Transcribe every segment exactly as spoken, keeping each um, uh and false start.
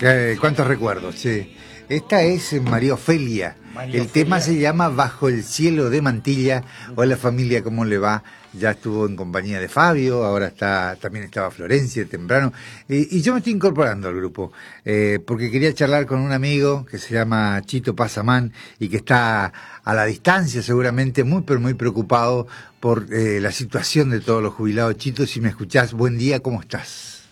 Eh, ¿Cuántos recuerdos? Sí. Esta es María Ofelia. María el Ofelia. Tema se llama Bajo el cielo de Mantilla. Hola familia, ¿cómo le va? Ya estuvo en compañía de Fabio, ahora está también estaba Florencia temprano. Eh, y yo me estoy incorporando al grupo, eh, porque quería charlar con un amigo que se llama Chito Pasamán y que está a la distancia seguramente, muy pero muy preocupado por eh, la situación de todos los jubilados. Chito, si me escuchás, buen día, ¿cómo estás?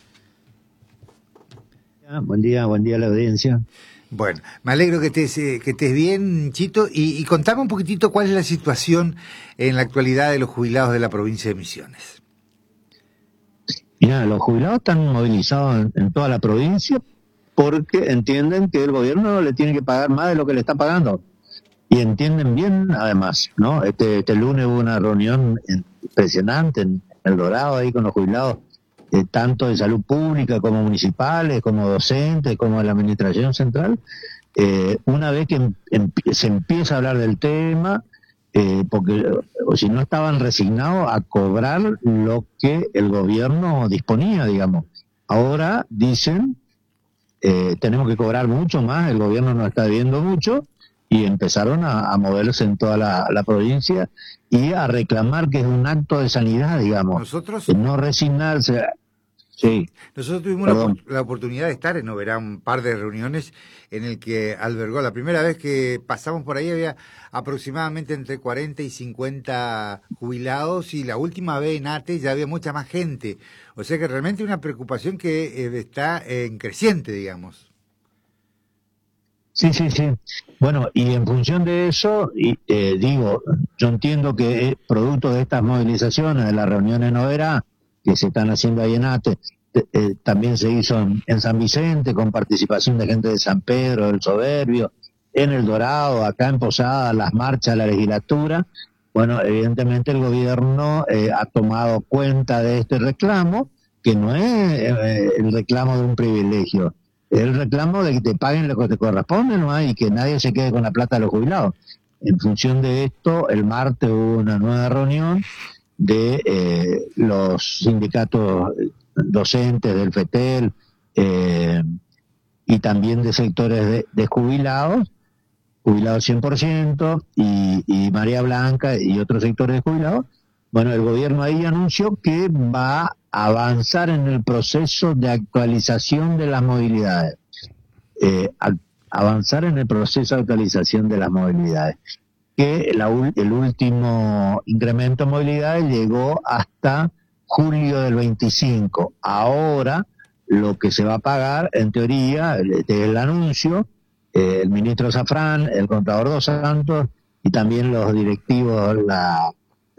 Buen día, buen día a la audiencia. Bueno, me alegro que estés, eh, que estés bien, Chito, y, y contame un poquitito cuál es la situación en la actualidad de los jubilados de la provincia de Misiones. Mira, los jubilados están movilizados en, en toda la provincia porque entienden que el gobierno le tiene que pagar más de lo que le está pagando. Y entienden bien, además, ¿no? Este, este lunes hubo una reunión impresionante en El Dorado ahí con los jubilados, Eh, tanto de salud pública como municipales, como docentes, como de la administración central. Eh, una vez que em, em, se empieza a hablar del tema, eh, porque o si no estaban resignados a cobrar lo que el gobierno disponía, digamos. Ahora dicen, eh, tenemos que cobrar mucho más, el gobierno nos está debiendo mucho, y empezaron a, a moverse en toda la, la provincia y a reclamar que es un acto de sanidad, digamos. Nosotros... No resignarse. Sí. Nosotros tuvimos la, la oportunidad de estar en Oberá, un par de reuniones en el que albergó. La primera vez que pasamos por ahí había aproximadamente entre cuarenta y cincuenta jubilados, y la última vez en ATE ya había mucha más gente. O sea que realmente una preocupación que eh, está en creciente, digamos. Sí, sí, sí. Bueno, y en función de eso, y, eh, digo, yo entiendo que eh, producto de estas movilizaciones, de las reuniones en Oberá, que se están haciendo ahí en ATE, eh, eh, también se hizo en, en San Vicente, con participación de gente de San Pedro, del Soberbio, en El Dorado, acá en Posada, las marchas, la legislatura. Bueno, evidentemente el gobierno eh, ha tomado cuenta de este reclamo, que no es eh, el reclamo de un privilegio, es el reclamo de que te paguen lo que te corresponde, ¿no? Y que nadie se quede con la plata de los jubilados. En función de esto, el martes hubo una nueva reunión de eh, los sindicatos docentes del FETEL eh, y también de sectores de, de jubilados, jubilados cien por ciento, y, y María Blanca y otros sectores de jubilados. Bueno, el gobierno ahí anunció que va a avanzar en el proceso de actualización de las movilidades. Eh, a, avanzar en el proceso de actualización de las movilidades. Que la, el último incremento de movilidad llegó hasta julio del veinticinco. Ahora lo que se va a pagar, en teoría, desde el anuncio, eh, el ministro Zafrán, el contador Dos Santos y también los directivos, la,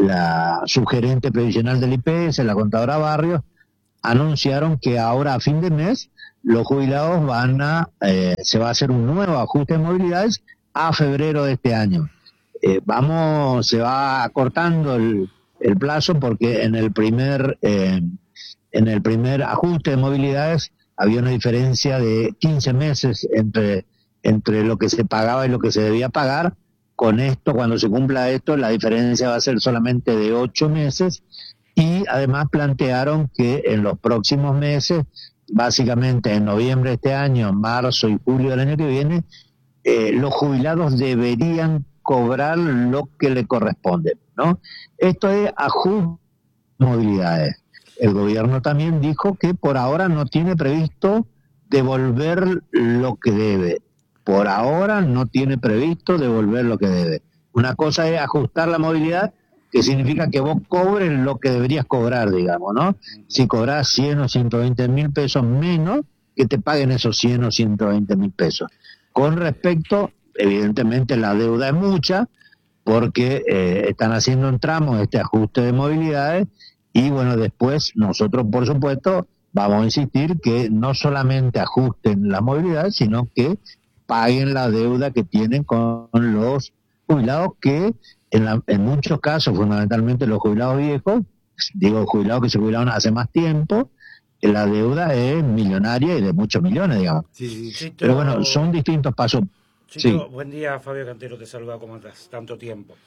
la subgerente previsional del I P S, la contadora Barrios, anunciaron que ahora a fin de mes los jubilados van a, eh, se va a hacer un nuevo ajuste de movilidades a febrero de este año. Eh, vamos, se va acortando el, el plazo porque en el primer eh, en el primer ajuste de movilidades había una diferencia de quince meses entre entre lo que se pagaba y lo que se debía pagar. Con esto, cuando se cumpla esto, la diferencia va a ser solamente de ocho meses, y además plantearon que en los próximos meses, básicamente en noviembre de este año, marzo y julio del año que viene, eh, los jubilados deberían cobrar lo que le corresponde, ¿no? Esto es ajuste de movilidades. El gobierno también dijo que por ahora no tiene previsto devolver lo que debe. Por ahora no tiene previsto devolver lo que debe. Una cosa es ajustar la movilidad, que significa que vos cobres lo que deberías cobrar, digamos, ¿no? Si cobrás cien o ciento veinte mil pesos menos, que te paguen esos cien o ciento veinte mil pesos. Con respecto, evidentemente la deuda es mucha, porque eh, están haciendo en tramos este ajuste de movilidades, y bueno, después nosotros por supuesto vamos a insistir que no solamente ajusten las movilidades, sino que paguen la deuda que tienen con los jubilados, que en, la, en muchos casos, fundamentalmente los jubilados viejos, digo jubilados que se jubilaron hace más tiempo, la deuda es millonaria y de muchos millones, digamos. Sí, sí, Chito, pero bueno, son distintos pasos. Chito, Sí. Buen día, Fabio Cantero te saluda, ¿cómo estás? Tanto tiempo.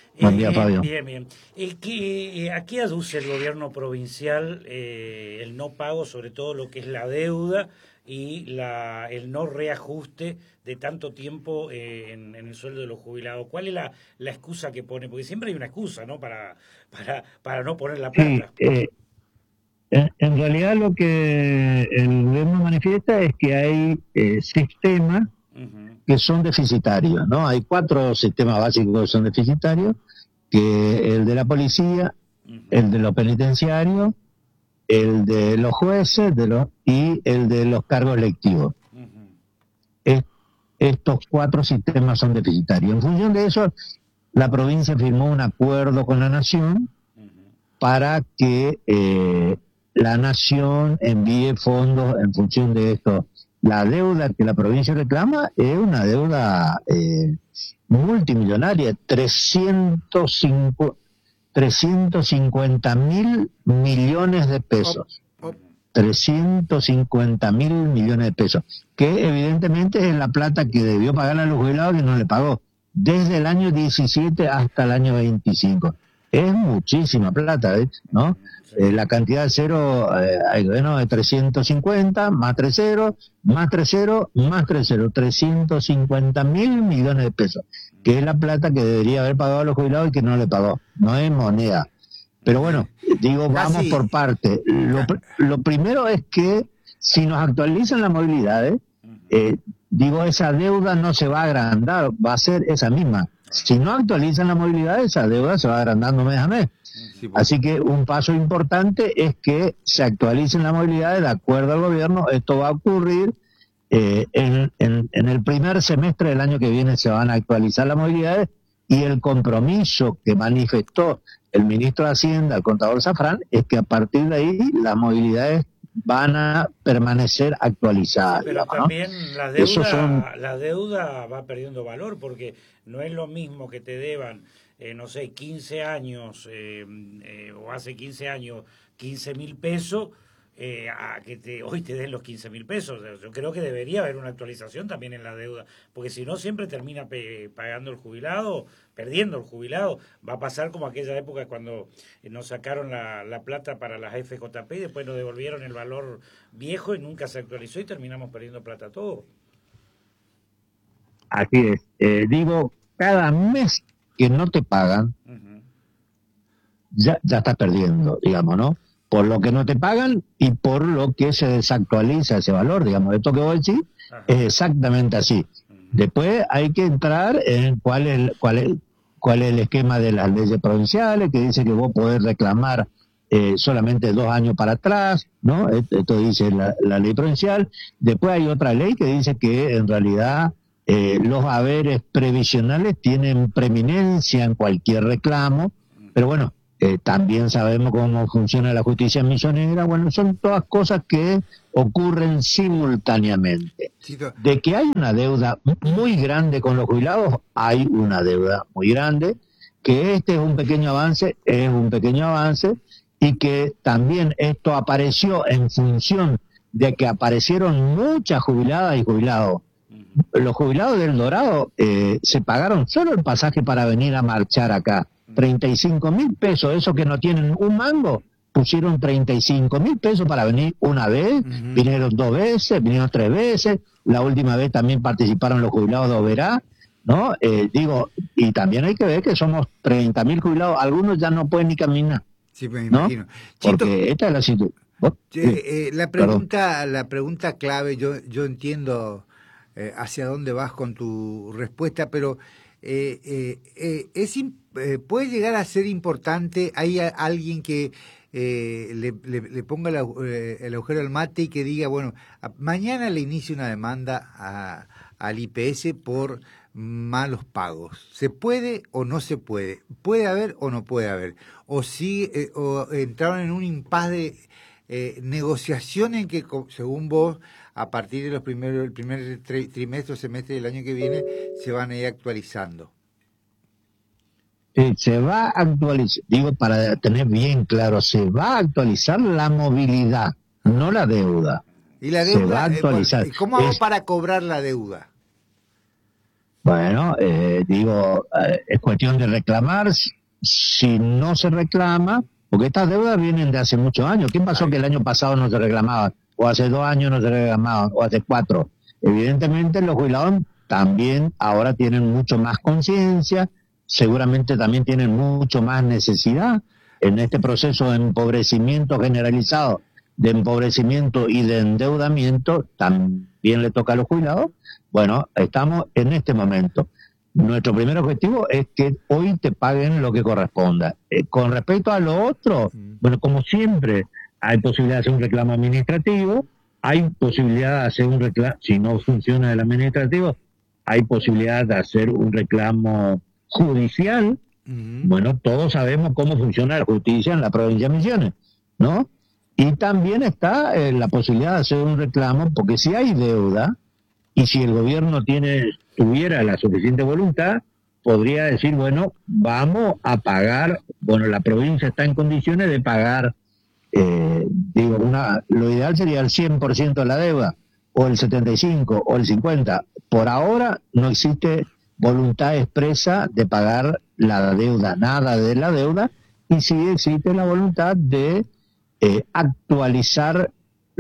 Buen día, Fabio. Bien, bien. Eh, ¿qué, eh, ¿A qué aduce el gobierno provincial eh, el no pago, sobre todo lo que es la deuda y la, el no reajuste de tanto tiempo eh, en, en el sueldo de los jubilados? ¿Cuál es la, la excusa que pone? Porque siempre hay una excusa, ¿no? Para, para, para no poner la plata. Sí, eh, en, en realidad lo que el gobierno manifiesta es que hay eh, sistemas uh-huh. que son deficitarios, ¿no? Hay cuatro sistemas básicos que son deficitarios, que el de la policía, uh-huh. el de los penitenciarios, el de los jueces de los, y el de los cargos electivos. Uh-huh. Es, estos cuatro sistemas son deficitarios. En función de eso, la provincia firmó un acuerdo con la Nación uh-huh. para que eh, la Nación envíe fondos en función de esto. La deuda que la provincia reclama es una deuda eh, multimillonaria, trescientos cincuenta mil millones de pesos. trescientos cincuenta mil millones de pesos, que evidentemente es la plata que debió pagar a los jubilados que no le pagó, desde el año diecisiete hasta el año veinticinco. Es muchísima plata, ¿eh? ¿no? Eh, la cantidad de cero, eh, bueno, de trescientos cincuenta, más tres ceros, más tres ceros, más tres ceros, trescientos cincuenta mil millones de pesos, que es la plata que debería haber pagado a los jubilados y que no le pagó. No es moneda. Pero bueno, digo, vamos por parte. Lo, lo primero es que si nos actualizan las movilidades, eh, digo, esa deuda no se va a agrandar, va a ser esa misma. Si no actualizan la movilidad, esa deuda se va agrandando mes a mes. Sí, pues. Así que un paso importante es que se actualicen las movilidades de acuerdo al gobierno. Esto va a ocurrir eh, en, en, en el primer semestre del año que viene, se van a actualizar las movilidades, y el compromiso que manifestó el ministro de Hacienda, el contador Zafrán, es que a partir de ahí las movilidades van a permanecer actualizadas. Sí, pero digamos, también ¿no? la deuda, son... la deuda va perdiendo valor, porque no es lo mismo que te deban, eh, no sé, quince años, eh, eh, o hace quince años, quince mil pesos, eh, a que te, hoy te den los quince mil pesos. Yo creo que debería haber una actualización también en la deuda, porque si no siempre termina pe- pagando el jubilado, perdiendo el jubilado. Va a pasar como aquella época cuando nos sacaron la, la plata para las F J P y después nos devolvieron el valor viejo y nunca se actualizó y terminamos perdiendo plata todo. Así es. Eh, digo, cada mes que no te pagan, uh-huh. ya, ya estás perdiendo, digamos, ¿no? Por lo que no te pagan y por lo que se desactualiza ese valor, digamos. Esto que vos decís uh-huh. es exactamente así. Uh-huh. Después hay que entrar en cuál es, cuál es, cuál es el esquema de las leyes provinciales, que dice que vos podés reclamar eh, solamente dos años para atrás, ¿no? Esto dice la, la ley provincial. Después hay otra ley que dice que en realidad eh, los haberes previsionales tienen preeminencia en cualquier reclamo, pero bueno, Eh, también sabemos cómo funciona la justicia misionera. Bueno, son todas cosas que ocurren simultáneamente. De que hay una deuda muy grande con los jubilados, hay una deuda muy grande, que este es un pequeño avance, es un pequeño avance, y que también esto apareció en función de que aparecieron muchas jubiladas y jubilados. Los jubilados del Dorado eh, se pagaron solo el pasaje para venir a marchar acá. treinta y cinco mil pesos, esos que no tienen un mango, pusieron treinta y cinco mil pesos para venir una vez, uh-huh. vinieron dos veces, vinieron tres veces, la última vez también participaron los jubilados de Oberá, ¿no? Eh, digo, y también hay que ver que somos treinta mil jubilados, algunos ya no pueden ni caminar. Sí, me ¿no? imagino. Porque Chito, esta es la situación. ¿Oh? eh, eh, la pregunta, la pregunta clave, yo, yo entiendo eh, hacia dónde vas con tu respuesta, pero eh, eh, eh, es eh, puede llegar a ser importante. Hay a, alguien que eh, le, le, le ponga la, eh, el agujero al mate y que diga, bueno, a, mañana le inicie una demanda a, al I P S por malos pagos. ¿Se puede o no se puede? ¿Puede haber o no puede haber? O si eh, o entraron en un impasse de eh, negociación en que, según vos, a partir de los primeros, el primer trimestre o semestre del año que viene, se van a ir actualizando. Eh, se va a actualizar, digo para tener bien claro, se va a actualizar la movilidad, no la deuda. ¿Y la deuda? Se va a actualizar. Eh, ¿Cómo hago es, para cobrar la deuda? Bueno, eh, digo, eh, es cuestión de reclamar. Si no se reclama, porque estas deudas vienen de hace muchos años. ¿Qué pasó que el año pasado no se reclamaban? O hace dos años no se reclamaban, o hace cuatro. Evidentemente los jubilados también ahora tienen mucho más conciencia, seguramente también tienen mucho más necesidad en este proceso de empobrecimiento generalizado, de empobrecimiento y de endeudamiento, también le toca a los jubilados. Bueno, estamos en este momento. Nuestro primer objetivo es que hoy te paguen lo que corresponda. Eh, con respecto a lo otro, bueno, como siempre, hay posibilidad de hacer un reclamo administrativo, hay posibilidad de hacer un reclamo, si no funciona el administrativo, hay posibilidad de hacer un reclamo judicial. Uh-huh. Bueno, todos sabemos cómo funciona la justicia en la provincia de Misiones, ¿no? Y también está eh, la posibilidad de hacer un reclamo, porque si hay deuda, y si el gobierno tiene tuviera la suficiente voluntad, podría decir, bueno, vamos a pagar, bueno, la provincia está en condiciones de pagar, eh, digo, una lo ideal sería el cien por ciento de la deuda, o el setenta y cinco por ciento, o el cincuenta por ciento. Por ahora no existe voluntad expresa de pagar la deuda, nada de la deuda, y sí existe la voluntad de eh, actualizar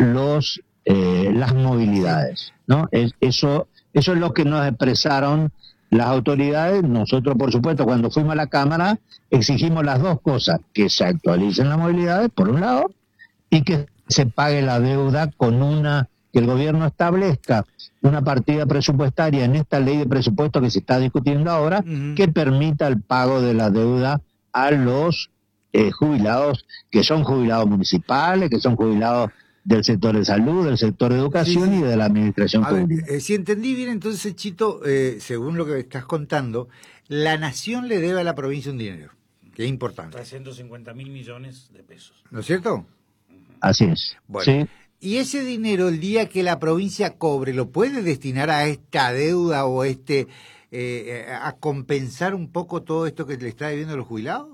los eh, las movilidades, ¿no? Es, eso, eso es lo que nos expresaron las autoridades. Nosotros, por supuesto, cuando fuimos a la Cámara, exigimos las dos cosas: que se actualicen las movilidades, por un lado, y que se pague la deuda con una, que el gobierno establezca una partida presupuestaria en esta ley de presupuesto que se está discutiendo ahora, uh-huh, que permita el pago de la deuda a los eh, jubilados, que son jubilados municipales, que son jubilados del sector de salud, del sector de educación, sí, sí, y de la administración a pública. Ver, eh, si entendí bien, entonces, Chito, eh, según lo que estás contando, la nación le debe a la provincia un dinero, que es importante. trescientos cincuenta mil millones de pesos. ¿No es cierto? Así es. Bueno, sí. Y ese dinero, el día que la provincia cobre, ¿lo puede destinar a esta deuda o este eh, a compensar un poco todo esto que le está debiendo a los jubilados?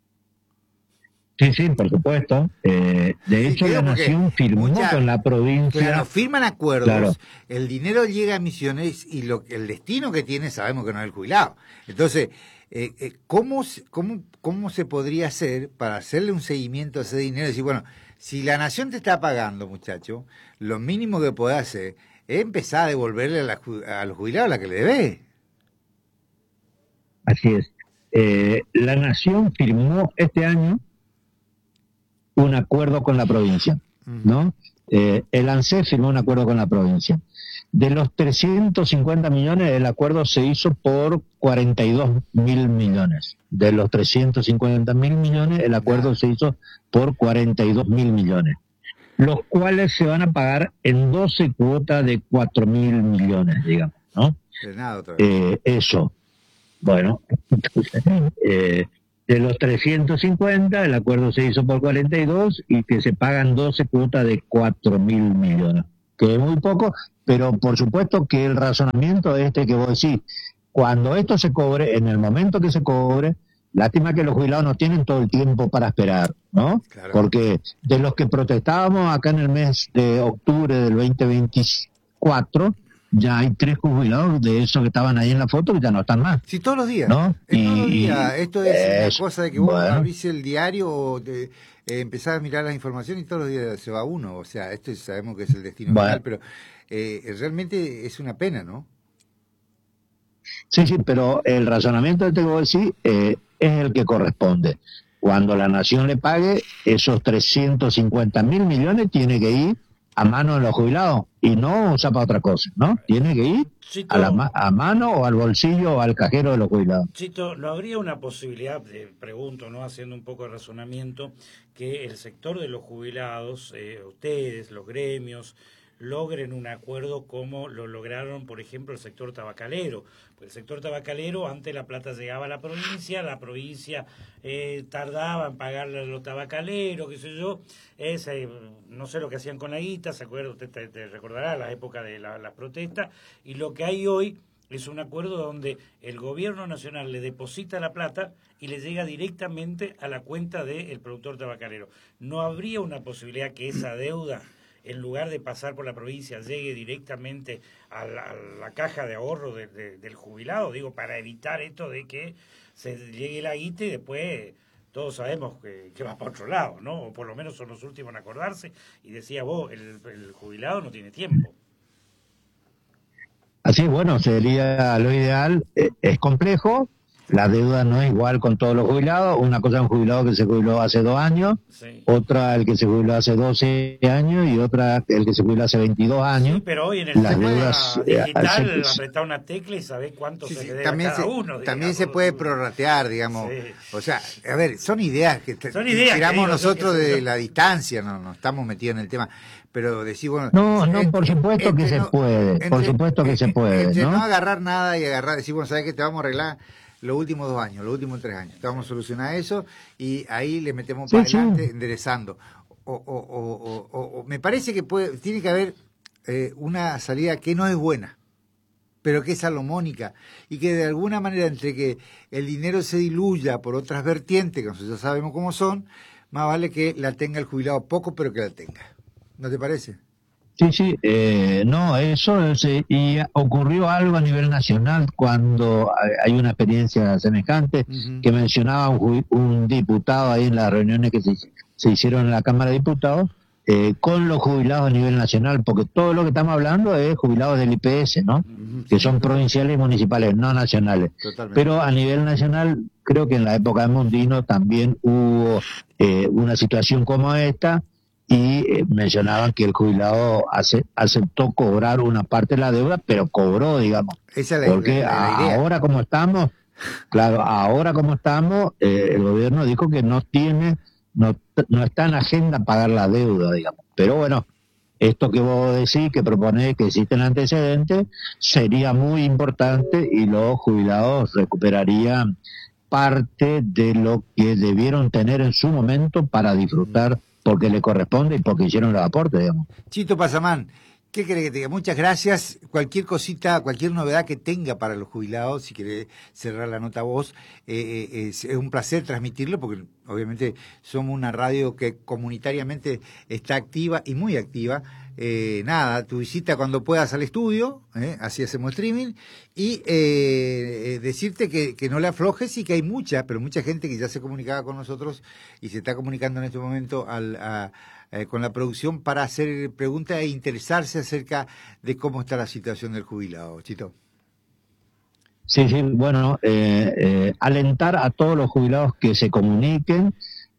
Sí, sí, por supuesto. Eh, de hecho, sí, la Nación firmó mucha, con la provincia. Claro, firman acuerdos, claro, el dinero llega a Misiones y lo, el destino que tiene sabemos que no es el jubilado. Entonces, eh, eh, ¿cómo, cómo, ¿cómo se podría hacer para hacerle un seguimiento a ese dinero? Y decir, bueno, si la Nación te está pagando, muchacho, lo mínimo que podés hacer es empezar a devolverle a, la, a los jubilados la que le debe. Así es. Eh, la Nación firmó este año un acuerdo con la provincia, ¿no? Eh, el ANSES firmó un acuerdo con la provincia. De los trescientos cincuenta millones, el acuerdo se hizo por cuarenta y dos mil millones. De los trescientos cincuenta mil millones, el acuerdo se hizo por cuarenta y dos mil millones, los cuales se van a pagar en doce cuotas de cuatro mil millones, digamos, ¿no? De nada otra vez. Eh, eso. Bueno, entonces, eh, de los trescientos cincuenta, el acuerdo se hizo por cuarenta y dos y que se pagan doce cuotas de cuatro mil millones, que es muy poco, pero por supuesto que el razonamiento es este que vos decís, cuando esto se cobre, en el momento que se cobre, lástima que los jubilados no tienen todo el tiempo para esperar, ¿no? Claro. Porque de los que protestábamos acá en el mes de octubre del veinte veinticuatro, ya hay tres jubilados de esos que estaban ahí en la foto que ya no están más. Sí, todos los días. ¿No? Es y, todos los días. Esto es, es una cosa de que vos bueno. abrís el diario o te, eh, empezás a mirar la información y todos los días se va uno. O sea, esto sabemos que es el destino bueno. final, pero eh, realmente es una pena, ¿no? Sí, sí, pero el razonamiento que te voy a decir eh, es el que corresponde. Cuando la Nación le pague, esos trescientos cincuenta mil millones tiene que ir a mano de los jubilados y no usa para otra cosa, ¿no? Tiene que ir Chito, a, la, a mano o al bolsillo o al cajero de los jubilados. Chito, ¿no habría una posibilidad, de, pregunto, ¿no? Haciendo un poco de razonamiento, que el sector de los jubilados, eh, ustedes, los gremios, logren un acuerdo como lo lograron, por ejemplo, el sector tabacalero? Pues el sector tabacalero, antes la plata llegaba a la provincia, la provincia eh, tardaba en pagarle a los tabacaleros, qué sé yo, es, eh, no sé lo que hacían con la guita, se acuerda, usted te, te recordará la época de la, las protestas, y lo que hay hoy es un acuerdo donde el gobierno nacional le deposita la plata y le llega directamente a la cuenta del productor tabacalero. ¿No habría una posibilidad que esa deuda en lugar de pasar por la provincia, llegue directamente a la, a la caja de ahorro de, de, del jubilado, digo, para evitar esto de que se llegue la guita y después todos sabemos que, que va para otro lado, ¿no? O por lo menos son los últimos en acordarse, y decía vos, el, el jubilado no tiene tiempo. Así, bueno, sería lo ideal, eh, es complejo. La deuda no es igual con todos los jubilados. Una cosa es un jubilado que se jubiló hace dos años, sí. Otra el que se jubiló hace doce años y otra el que se jubiló hace veintidós años. Sí, pero hoy en el Las tema deudas, digital, eh, apretá una tecla y sabés cuánto sí, se sí, le debe también a cada se, uno. Digamos. También se puede prorratear, digamos. Sí. O sea, a ver, son ideas que son ideas tiramos que digo, nosotros que de yo... la distancia, no, no estamos metidos en el tema. Pero decir, bueno... No, no, entre, por supuesto que no, se puede, entre, por supuesto que entre, se puede, entre ¿no? no agarrar nada y agarrar, decir, bueno, ¿sabes qué? Te vamos a arreglar los últimos dos años, los últimos tres años. Te vamos a solucionar eso y ahí le metemos sí, para adelante sí. enderezando. O, o, o, o, o, me parece que puede, tiene que haber eh, una salida que no es buena, pero que es salomónica y que de alguna manera, entre que el dinero se diluya por otras vertientes, que nosotros ya sabemos cómo son, más vale que la tenga el jubilado poco, pero que la tenga. ¿No te parece? Sí, sí, eh, no, eso es, y ocurrió algo a nivel nacional cuando hay una experiencia semejante, uh-huh. que mencionaba un, un diputado ahí en las reuniones que se, se hicieron en la Cámara de Diputados, eh, con los jubilados a nivel nacional, porque todo lo que estamos hablando es jubilados del I P S, ¿no? Uh-huh. Que son provinciales y municipales, no nacionales. Totalmente. Pero a nivel nacional, creo que en la época de Mondino también hubo eh, una situación como esta, y eh, mencionaban que el jubilado hace, aceptó cobrar una parte de la deuda, pero cobró, digamos. Esa es la, porque la, la, la idea. Ahora como estamos, claro, ahora como estamos, eh, el gobierno dijo que no tiene, no, no está en agenda pagar la deuda, digamos. Pero bueno, esto que vos decís, que proponés que existen antecedentes, sería muy importante y los jubilados recuperarían parte de lo que debieron tener en su momento para disfrutar, porque le corresponde y porque hicieron los aportes, digamos. Chito Pazamán, ¿qué querés que te diga? Muchas gracias. Cualquier cosita, cualquier novedad que tenga para los jubilados, si querés cerrar la nota vos, eh, eh, es, es un placer transmitirlo, porque obviamente somos una radio que comunitariamente está activa y muy activa. Eh, nada, tu visita cuando puedas al estudio, eh, así hacemos streaming, y eh, eh, decirte que, que no le aflojes y que hay mucha, pero mucha gente que ya se comunicaba con nosotros y se está comunicando en este momento al, a, eh, con la producción para hacer preguntas e interesarse acerca de cómo está la situación del jubilado. Chito. Sí, sí, bueno, eh, eh, alentar a todos los jubilados que se comuniquen,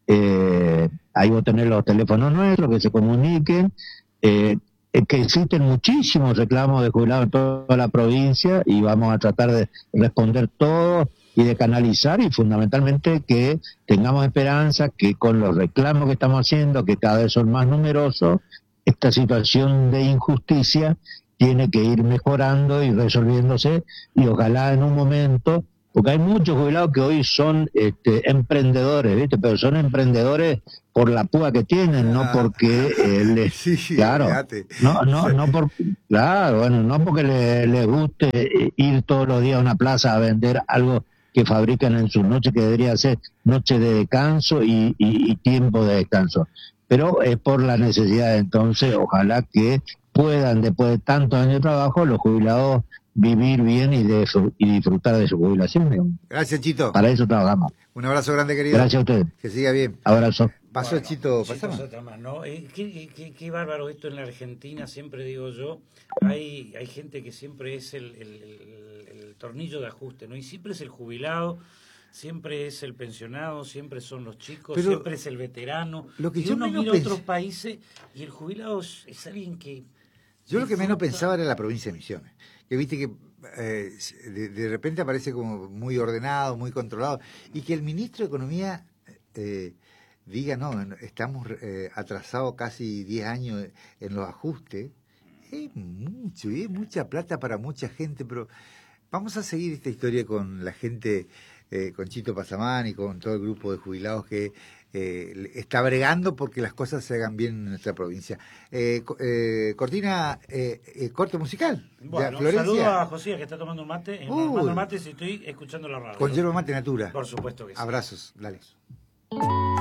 eh, ahí vos tenés los teléfonos nuestros, que se comuniquen, Eh, que existen muchísimos reclamos de jubilados en toda la provincia y vamos a tratar de responder todos y de canalizar, y fundamentalmente que tengamos esperanza que con los reclamos que estamos haciendo, que cada vez son más numerosos, esta situación de injusticia tiene que ir mejorando y resolviéndose, y ojalá en un momento, porque hay muchos jubilados que hoy son este, emprendedores, ¿viste? Pero son emprendedores por la púa que tienen, ah, no porque eh, les, sí, sí, claro, no, no, no por, claro, bueno, no porque les, les guste ir todos los días a una plaza a vender algo que fabrican en sus noches, que debería ser noche de descanso y, y, y tiempo de descanso, pero es por la necesidad. Entonces ojalá que puedan, después de tantos años de trabajo, los jubilados vivir bien y, de, y disfrutar de su jubilación. Gracias, Chito. Para eso trabajamos. Un abrazo grande, querido. Gracias a ustedes. Que siga bien. Abrazo. Pasó bueno, Chito, Chito pasamos. ¿no? Eh, qué, qué, qué bárbaro esto en la Argentina, siempre digo yo. Hay hay gente que siempre es el, el, el, el tornillo de ajuste, ¿no? Y siempre es el jubilado, siempre es el pensionado, siempre son los chicos, pero siempre es el veterano. Lo que y yo uno mira pens... otros países y el jubilado es, es alguien que... Yo lo que menos pensaba era la provincia de Misiones, que viste que eh, de, de repente aparece como muy ordenado, muy controlado, y que el ministro de Economía eh, diga, no, estamos eh, atrasados casi diez años en los ajustes. Es mucho, y es mucha plata para mucha gente, pero vamos a seguir esta historia con la gente, eh, con Chito Pazamán y con todo el grupo de jubilados que eh, está bregando porque las cosas se hagan bien en nuestra provincia. Eh, eh, Cortina, eh, eh, corte musical. Bueno, saludo a José, que está tomando un mate. Uh, tomando un mate si estoy escuchando la radio. Con yerba mate natura. Por supuesto que sí. Abrazos, dale.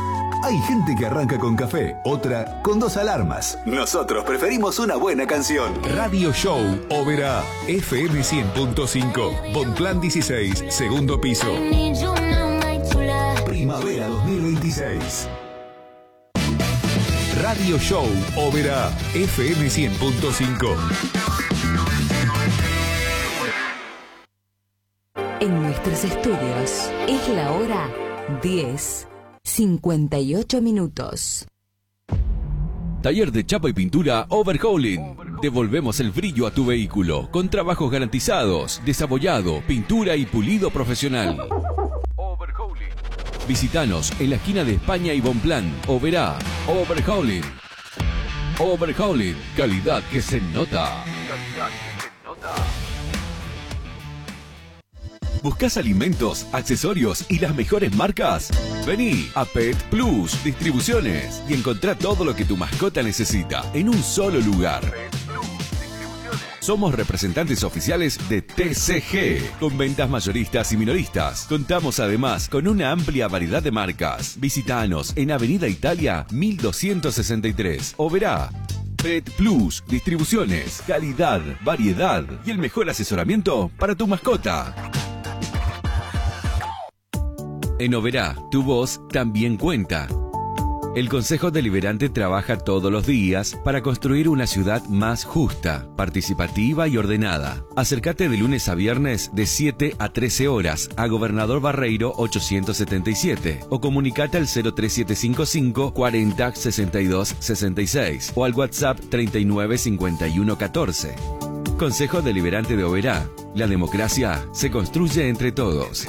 Hay gente que arranca con café, otra con dos alarmas. Nosotros preferimos una buena canción. Radio Show Oberá, F M cien punto cinco, Bonplan dieciséis, segundo piso. Primavera dos mil veintiséis. Radio Show Oberá, F M cien punto cinco. En nuestros estudios es la hora diez, cincuenta y ocho minutos. Taller de chapa y pintura Overhauling. Devolvemos el brillo a tu vehículo con trabajos garantizados, desabollado, pintura y pulido profesional. Overhauling. Visítanos en la esquina de España y Bonplan. Oberá. Overhauling. Overhauling. Calidad que se nota. Calidad que se nota. ¿Buscas alimentos, accesorios y las mejores marcas? Vení a Pet Plus Distribuciones y encontrá todo lo que tu mascota necesita en un solo lugar. Somos representantes oficiales de T C G, con ventas mayoristas y minoristas. Contamos además con una amplia variedad de marcas. Visítanos en Avenida Italia mil doscientos sesenta y tres. Oberá. Pet Plus Distribuciones, calidad, variedad y el mejor asesoramiento para tu mascota. En Oberá, tu voz también cuenta. El Consejo Deliberante trabaja todos los días para construir una ciudad más justa, participativa y ordenada. Acércate de lunes a viernes de siete a trece horas a Gobernador Barreiro ochocientos setenta y siete o comunicate al cero tres siete cinco cinco, cuarenta, sesenta y dos, sesenta y seis o al WhatsApp treinta y nueve, cincuenta y uno, catorce. Consejo Deliberante de Oberá. La democracia se construye entre todos.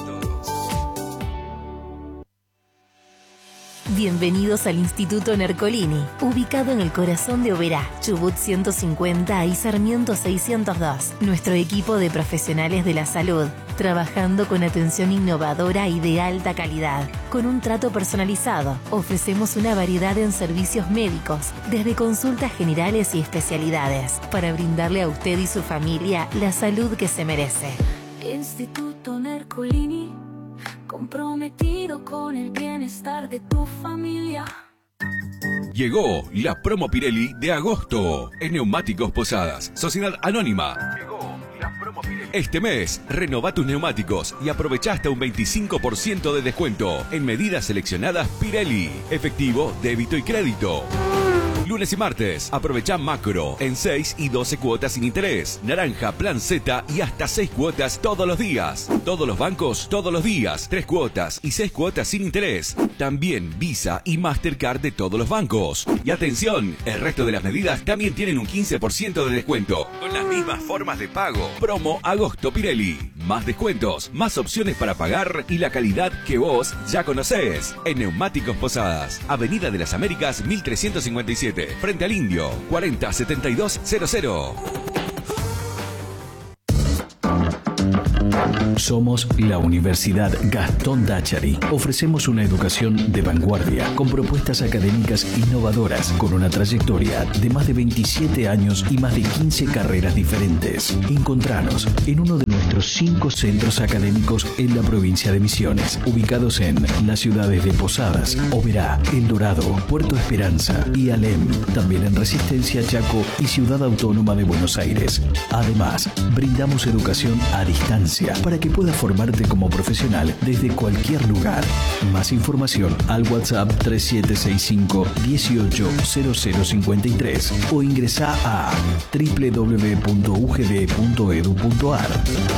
Bienvenidos al Instituto Nercolini, ubicado en el corazón de Oberá, Chubut ciento cincuenta y Sarmiento seiscientos dos. Nuestro equipo de profesionales de la salud, trabajando con atención innovadora y de alta calidad. Con un trato personalizado, ofrecemos una variedad en servicios médicos, desde consultas generales y especialidades, para brindarle a usted y su familia la salud que se merece. Instituto Nercolini, comprometido con el bienestar de tu familia. Llegó la promo Pirelli de agosto en Neumáticos Posadas, Sociedad Anónima. Llegó la promo Pirelli. Este mes, renová tus neumáticos y aprovecha hasta un veinticinco por ciento de descuento en medidas seleccionadas Pirelli. Efectivo, débito y crédito. Lunes y martes, aprovecha Macro en seis y doce cuotas sin interés. Naranja, Plan Z y hasta seis cuotas todos los días. Todos los bancos, todos los días. tres cuotas y seis cuotas sin interés. También Visa y Mastercard de todos los bancos. Y atención, el resto de las medidas también tienen un quince por ciento de descuento, con las mismas formas de pago. Promo Agosto Pirelli. Más descuentos, más opciones para pagar y la calidad que vos ya conocés. En Neumáticos Posadas, Avenida de las Américas mil trescientos cincuenta y siete. Frente al Indio, cuarenta, setenta y dos, cero cero. Somos la Universidad Gastón Dachary. Ofrecemos una educación de vanguardia, con propuestas académicas innovadoras, con una trayectoria de más de veintisiete años y más de quince carreras diferentes. Encontranos en uno de nuestros cinco centros académicos en la provincia de Misiones, ubicados en las ciudades de Posadas, Oberá, El Dorado, Puerto Esperanza y Alem. También en Resistencia, Chaco y Ciudad Autónoma de Buenos Aires. Además, brindamos educación a distancia para que puedas formarte como profesional desde cualquier lugar. Más información al WhatsApp tres siete seis cinco, dieciocho, cero cero cincuenta y tres o ingresa a doble u doble u doble u punto u g d punto e d u punto a r.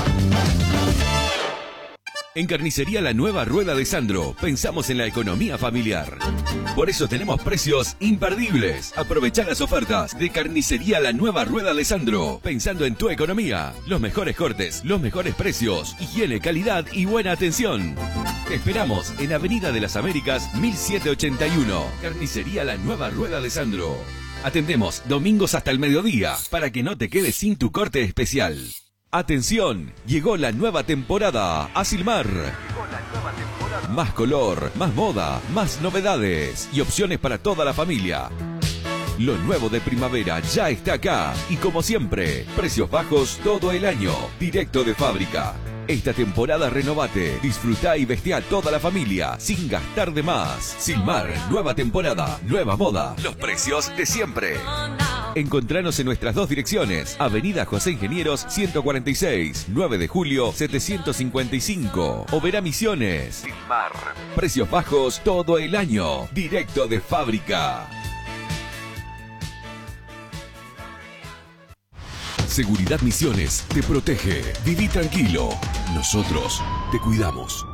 En Carnicería La Nueva Rueda de Sandro, pensamos en la economía familiar. Por eso tenemos precios imperdibles. Aprovechá las ofertas de Carnicería La Nueva Rueda de Sandro, pensando en tu economía. Los mejores cortes, los mejores precios, higiene, calidad y buena atención. Te esperamos en Avenida de las Américas mil setecientos ochenta y uno. Carnicería La Nueva Rueda de Sandro. Atendemos domingos hasta el mediodía para que no te quedes sin tu corte especial. Atención, llegó la nueva temporada a Silmar. Llegó la nueva temporada. Más color, más moda, más novedades y opciones para toda la familia. Lo nuevo de primavera ya está acá y como siempre, precios bajos todo el año, directo de fábrica. Esta temporada renovate, disfrutá y vestí a toda la familia sin gastar de más. Silmar, nueva temporada, nueva moda, los precios de siempre. Encontranos en nuestras dos direcciones, Avenida José Ingenieros ciento cuarenta y seis, nueve de julio setecientos cincuenta y cinco, Oberá Misiones. Silmar, precios bajos todo el año, directo de fábrica. Seguridad Misiones te protege. Viví tranquilo. Nosotros te cuidamos.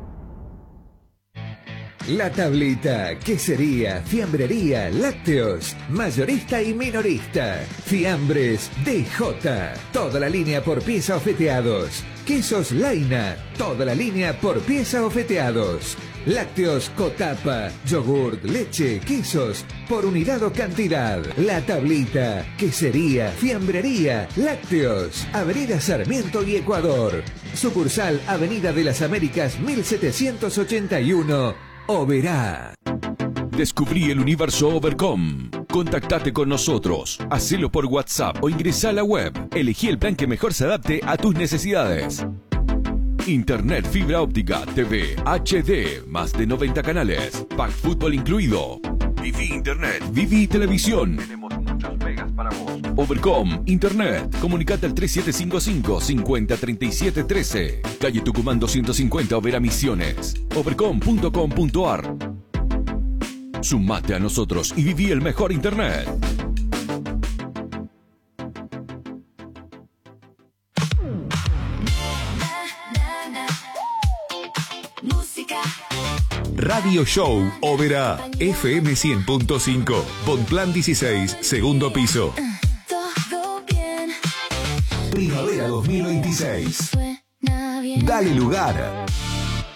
La Tablita, quesería, fiambrería, lácteos, mayorista y minorista. Fiambres D J, toda la línea por pieza o feteados. Quesos Laina, toda la línea por pieza o feteados. Lácteos Cotapa, yogurt, leche, quesos, por unidad o cantidad. La Tablita, quesería, fiambrería, lácteos. Avenida Sarmiento y Ecuador. Sucursal Avenida de las Américas mil setecientos ochenta y uno, Oberá. Descubrí el universo Overcom. Contactate con nosotros, hacelo por WhatsApp o ingresá a la web. Elegí el plan que mejor se adapte a tus necesidades. Internet, fibra óptica, T V, H D, más de noventa canales, pack fútbol incluido. Viví Internet, Viví Televisión. Tenemos muchos megas para vos. Overcom, Internet. Comunicate al tres siete cinco cinco, cincuenta, treinta y siete, trece. Calle Tucumán doscientos cincuenta, Oberá Misiones. Overcom punto com punto ar. Sumate a nosotros y viví el mejor Internet. Radio Show Oberá, F M cien punto cinco, Bonplan dieciséis, segundo piso. Primavera dos mil veintiséis. Dale lugar.